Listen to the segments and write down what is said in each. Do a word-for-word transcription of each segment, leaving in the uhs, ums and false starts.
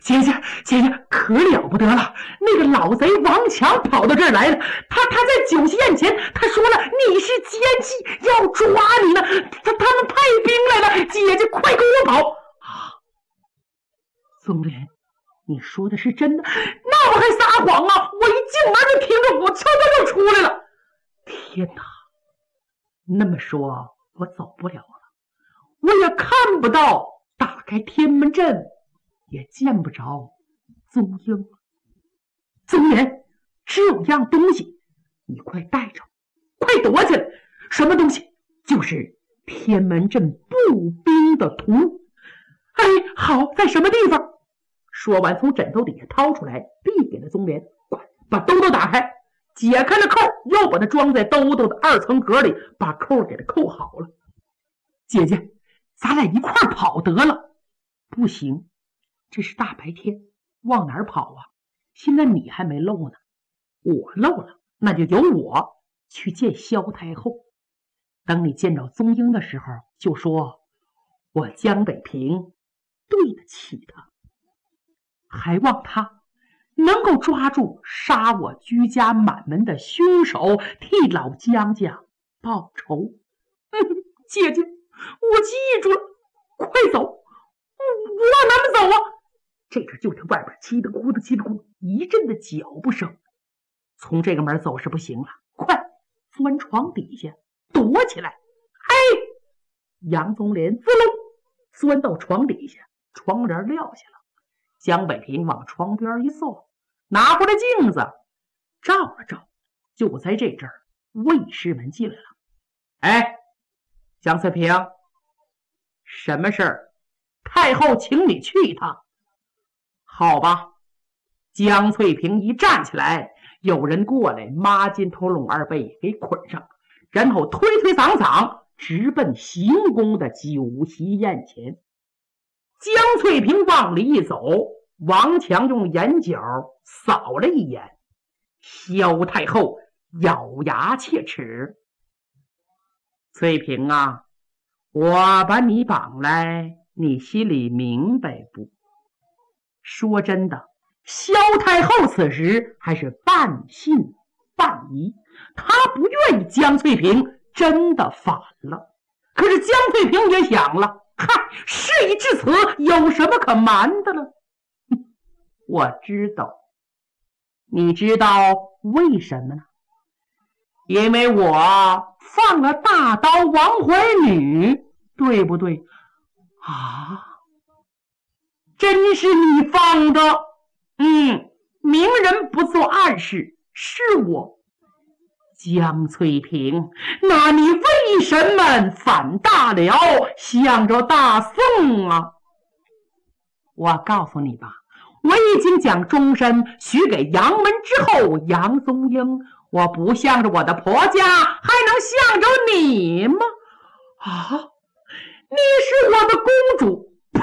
姐姐，姐姐，可了不得了！那个老贼王强跑到这儿来了，他他在酒席宴前，他说了你是奸细，要抓你呢。他他们派兵来了，姐姐快跟我跑！啊，宗莲，你说的是真的？那我还撒谎啊！我一进门就听着火悄悄就出来了。天哪！那么说，我走不了了，我也看不到打开天门阵，也见不着宗英。宗莲，只有样东西，你快带着，快躲起来！什么东西？就是天门阵步兵的图。哎，好，在什么地方？说完，从枕头底下掏出来，递给了宗莲。快把兜兜打开，解开了扣，又把它装在兜兜的二层格里，把扣给它扣好了。姐姐，咱俩一块儿跑得了。不行，这是大白天，往哪儿跑啊？现在你还没漏呢，我漏了，那就由我去见萧太后。等你见着宗英的时候，就说我江北平对得起他，还望他能够抓住杀我居家满门的凶手，替老江家报仇。嗯，姐姐，我记住了，快走，我往哪边走啊？这时就听外边叽里咕噜叽里咕噜一阵的脚步声，从这个门走是不行了，快钻床底下躲起来！哎，杨宗莲滋楞钻到床底下，窗帘撂下了。江北平往床边一坐，拿过来镜子照了照，就在这阵儿，卫士们进来了。哎，江翠平，什么事儿？太后请你去一趟。好吧。江翠平一站起来，有人过来，抹金头拢二背给捆上，然后推推搡搡，直奔行宫的酒席宴前。江翠平往里一走，王强用眼角扫了一眼，萧太后咬牙切齿：翠平啊，我把你绑来，你心里明白不？说真的，萧太后此时还是半信半疑，她不愿意江翠平真的反了。可是江翠平也想了，嗨，事已至此，有什么可瞒的了？我知道。你知道为什么呢？因为我放了大刀王怀女，对不对？啊，真是你放的？嗯，明人不做暗事，是我。江翠平，那你为什么反大辽，向着大宋啊？我告诉你吧，我已经将终身许给杨门之后杨宗英，我不向着我的婆家，还能向着你吗？啊，你是我的公主，呸！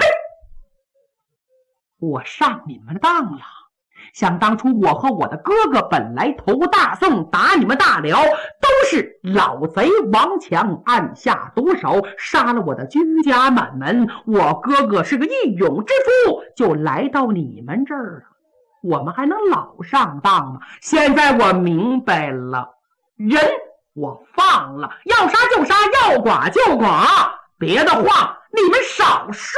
我上你们当了。想当初我和我的哥哥本来投大宋，打你们大辽，都是老贼王强暗下毒手，杀了我的居家满门。我哥哥是个义勇之夫，就来到你们这儿了，我们还能老上当吗？现在我明白了，人我放了，要杀就杀，要剐就剐，别的话你们少说。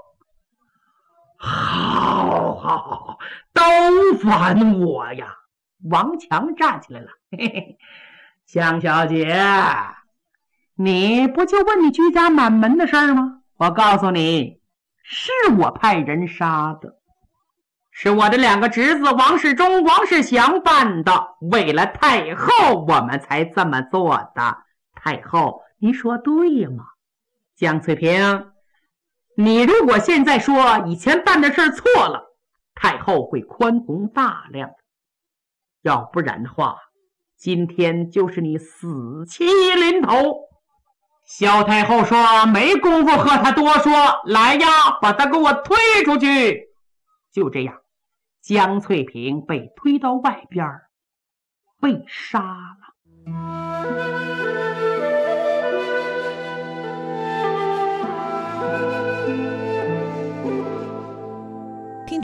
好好好，都烦我呀！王强站起来了，嘿嘿，江小姐，你不就问你居家满门的事儿吗？我告诉你，是我派人杀的，是我的两个侄子王世忠、王世祥办的，为了太后我们才这么做的。太后，你说对吗？江翠平，你如果现在说以前办的事错了，太后会宽宏大量的，要不然的话，今天就是你死期临头。萧太后说没工夫和他多说，来呀，把他给我推出去。就这样，江翠萍被推到外边，被杀了。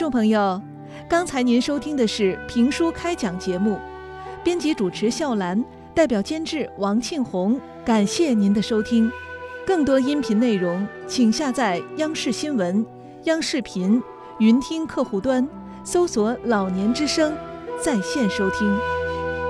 众朋友，刚才您收听的是评书开讲节目，编辑主持笑兰，代表监制王庆红，感谢您的收听。更多音频内容，请下载央视新闻、央视频、云听客户端，搜索“老年之声”，在线收听。